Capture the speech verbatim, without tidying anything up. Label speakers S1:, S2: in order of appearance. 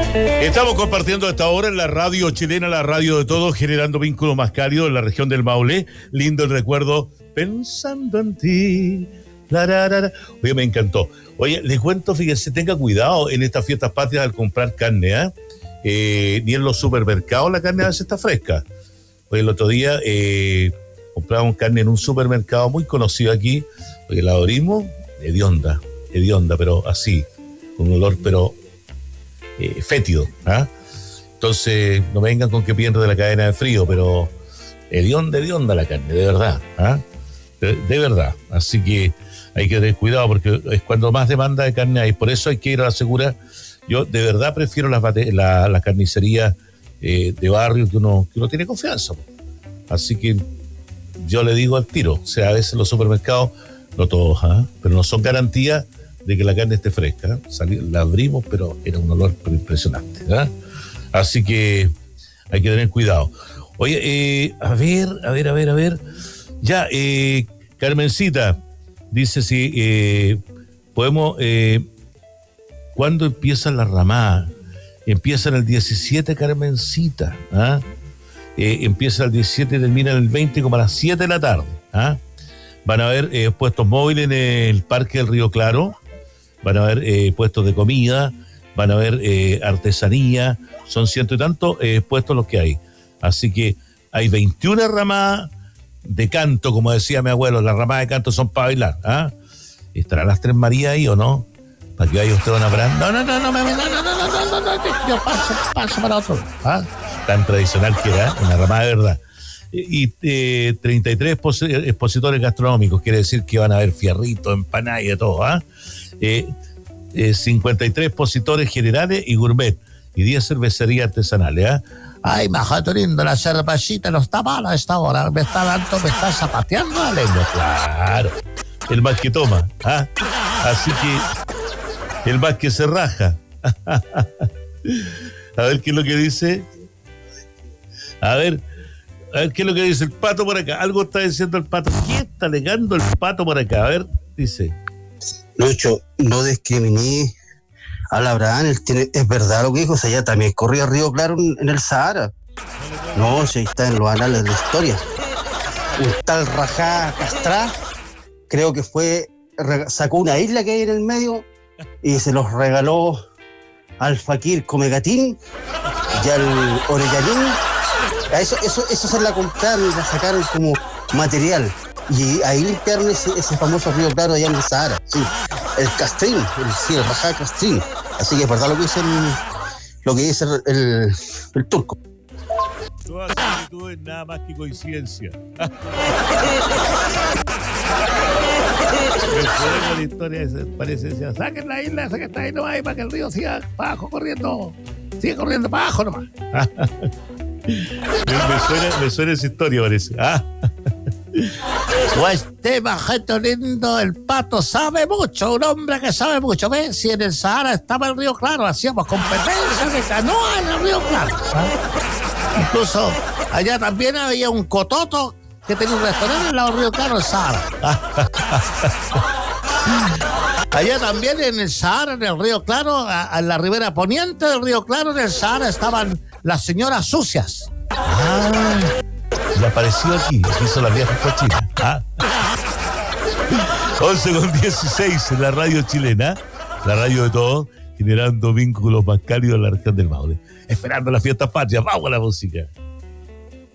S1: Estamos compartiendo a esta hora en la radio chilena, la radio de todos, generando vínculos más cálidos en la región del Maule. Lindo el recuerdo, pensando en ti. La, la, la, la. Oye, me encantó. Oye, les cuento, fíjense, tenga cuidado en estas fiestas patrias al comprar carne, ¿eh? Eh, ni en los supermercados la carne a veces está fresca. Oye, el otro día eh, compramos carne en un supermercado muy conocido aquí, porque la abrimos, hedionda, hedionda, pero así, con un olor, pero eh, fétido, ¿ah? Entonces, no vengan con que pierde la cadena de frío, pero hedionda, hedionda la carne, de verdad, ¿ah? De, de verdad. Así que hay que tener cuidado porque es cuando más demanda de carne hay. Por eso hay que ir a la segura. Yo de verdad prefiero las bate- la, la carnicería eh, de barrio que uno, que uno tiene confianza. Así que yo le digo al tiro. O sea, a veces los supermercados, no todos, ¿eh? Pero no son garantía de que la carne esté fresca. Salí, la abrimos, pero era un olor impresionante, ¿eh? Así que hay que tener cuidado. Oye, eh, a ver, a ver, a ver, a ver. Ya, eh, Carmencita dice si eh, podemos... Eh, ¿Cuándo empiezan las ramadas? Empiezan el diecisiete, Carmencita. ¿Ah? Eh, empieza el diecisiete y termina el veinte como a las siete de la tarde. ¿Ah? Van a haber eh, puestos móviles en el Parque del Río Claro. Van a haber eh, puestos de comida. Van a haber eh, artesanía. Son ciento y tantos eh, puestos los que hay. Así que hay veintiuna ramadas de canto, como decía mi abuelo. Las ramadas de canto son para bailar. ¿Ah? ¿Estarán las Tres Marías ahí o no? Para que vaya usted a una parada. No, no, no, no, no, no, no, no, no, no, no, no, yo paso, paso para otro. ¿Ah? Tan tradicional que era, una ramada de verdad. Y eh, treinta y tres expositores gastronómicos, quiere decir que van a haber fierritos, empanadas y de todo. ¿Ah? Eh, eh, cincuenta y tres expositores generales y gourmet, y diez cervecerías artesanales. ¿Ah? Ay, majato lindo, la cervecita no está mala a esta hora, me está dando, me está zapateando la lengua. Claro, el más que toma. ¿Ah? Así que el más que se raja. A ver qué es lo que dice. A ver, a ver qué es lo que dice el pato por acá. Algo está diciendo el pato. ¿Qué está alegando el pato por acá? A ver, dice.
S2: Lucho, no discriminé a la Abraham. Él tiene, es verdad lo que dijo. O sea, ya también corría Río Claro en, en el Sahara. No, si ahí está en los anales de la historia. Un tal Rajá Castrá, creo que fue, sacó una isla que hay en el medio y se los regaló al Fakir Comegatín y al Orellanín. Eso, eso, eso se la compraron y la sacaron como material. Y ahí limpiaron ese, ese famoso Río Claro allá en el Sahara. Sí, el Castrín, el, sí, el Rajá Castrín. Así que es verdad lo que dice el, lo que dice el, el, el turco.
S1: Todas similitudes, nada más que coincidencia. La historia es, parece decía, saquen la isla, saquen esta isla ahí para que el río siga para abajo corriendo, sigue corriendo para abajo nomás. me, suena, me suena esa historia, parece. Ah. O este majeto lindo, el pato sabe mucho, un hombre que sabe mucho. ¿Ves? Si en el Sahara estaba el Río Claro, hacíamos competencia de canoa en el Río Claro. ¿Ah? Incluso allá también había un cototo que tenía un restaurante al lado del Río Claro, el Sahara. Allá también en el Sahara, en el Río Claro, a, a la ribera poniente del Río Claro, en el Sahara estaban las señoras sucias. Ah, y apareció aquí, aquí son las viejas cochinas. Ah. once con dieciséis en la radio chilena, la radio de todos, generando vínculos más cálidos en la región del Maule. Esperando las fiestas patrias, vamos a la música.